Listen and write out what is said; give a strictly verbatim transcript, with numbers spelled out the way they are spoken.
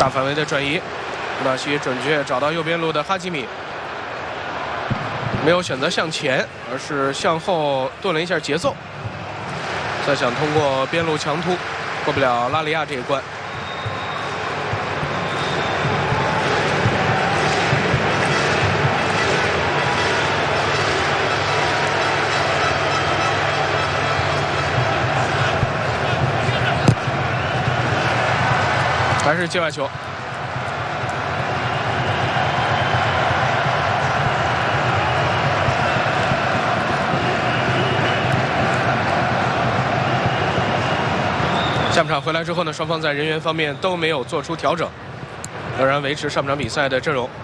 范围的转移，布纳西准确找到右边路的哈基米，没有选择向前，而是向后顿了一下节奏，再想通过边路强突，过不了拉里亚这一关。 还是界外球。下半场回来之后呢，双方在人员方面都没有做出调整，仍然维持上半场比赛的阵容。